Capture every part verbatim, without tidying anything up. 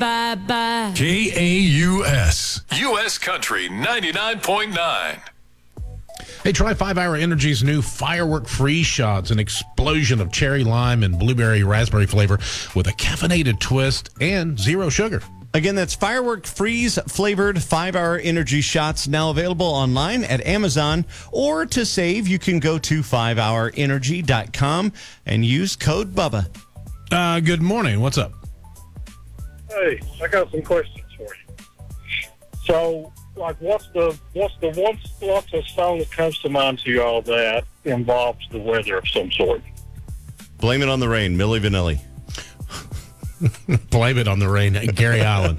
bye bye. K A U S, U S Country ninety-nine point nine. Hey, try five hour Energy's new Firework Freeze Shots, an explosion of cherry lime and blueberry raspberry flavor with a caffeinated twist and zero sugar. Again, that's Firework Freeze flavored five hour energy shots, now available online at Amazon. Or to save, you can go to five hour energy dot com and use code BUBBA. Uh, good morning. What's up? Hey, I got some questions for you. So, like, what's the what's the one what's the song that comes to mind to y'all that involves the weather of some sort? Blame It on the Rain, Milli Vanilli. Blame It on the Rain, Gary Allen.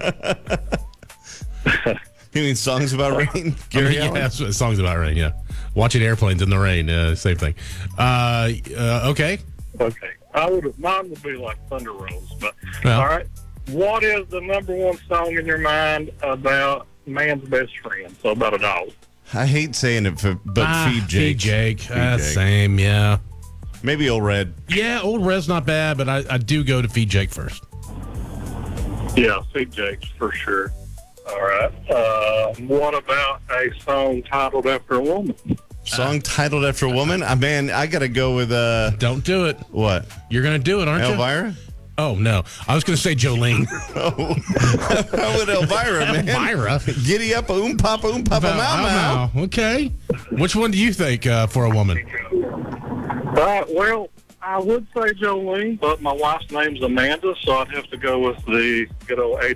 You mean songs about rain? Gary I mean, Allen? Yeah, songs about rain, yeah. Watching airplanes in the rain, uh, same thing. Uh, uh, okay. Okay. I would mine would be like Thunder Rolls, but well, all right. What is the number one song in your mind about man's best friend? So about a dog. I hate saying it, for, but ah, Feed Jake. Feed Jake. Feed Uh, Jake. Same, yeah. Maybe Old Red. Yeah, Old Red's not bad, but I, I do go to Feed Jake first. Yeah, Feed Jake's for sure. All right. Uh, what about a song titled after a woman? Song titled after a woman? Uh, man, I got to go with... Uh, Don't do it. What? You're going to do it, aren't you? Elvira? Oh, no. I was going to say Jolene. Oh, how would Elvira, man? Elvira? Giddy up, oom papa, oom papa, Bow, mow bow, mow. Okay. Which one do you think uh, for a woman? Uh, well, I would say Jolene, but my wife's name's Amanda, so I'd have to go with the good old